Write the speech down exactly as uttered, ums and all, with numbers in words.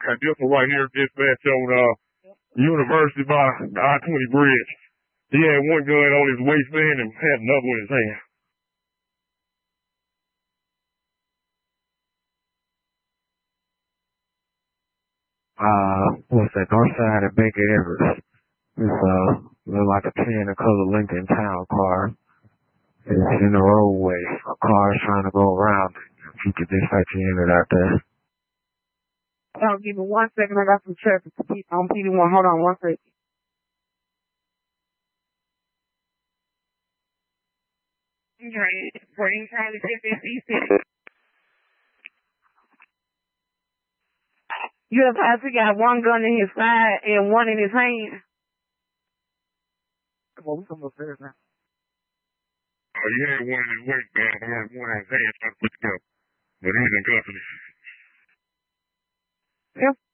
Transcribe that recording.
Got this one right here, dispatch on uh University by the I twenty bridge. He had one gun on his waistband and had another one in his hand. Uh, what's that? North side of Baker Everest. It's uh, look like a tan color Lincoln Town car. It's in the roadway. A car is trying to go around it. If you could dispatch your unit out there. Oh, give me one second. I got some traffic on P D one. Hold on one second. Right. Bring Charlie fifty. You have actually got one gun in his side and one in his hand. Come on, we come upstairs now. Oh, you had one in his waistband and had one in his hand trying to put together. But he's in custody. Yeah.